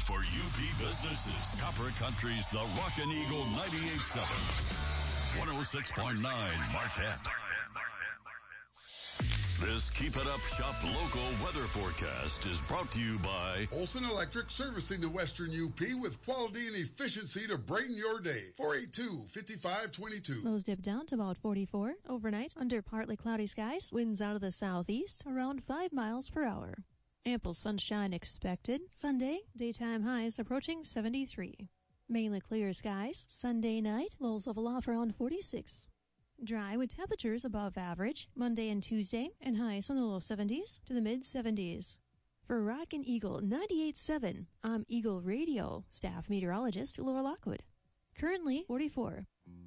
for UP businesses. Copper Country's The Rockin' Eagle 98.7. 106.9 Marquette. This Keep It Up Shop local weather forecast is brought to you by Olson Electric, servicing the Western UP with quality and efficiency to brighten your day. 482-5522. Lows dip down to about 44. Overnight, under partly cloudy skies. Winds out of the southeast, around 5 miles per hour. Ample sunshine expected. Sunday, daytime highs approaching 73. Mainly clear skies. Sunday night, lows level off around 46. Dry with temperatures above average Monday and Tuesday, and highs from the low 70s to the mid 70s. For Rockin' Eagle 98.7, I'm Eagle Radio staff meteorologist Laura Lockwood. Currently 44.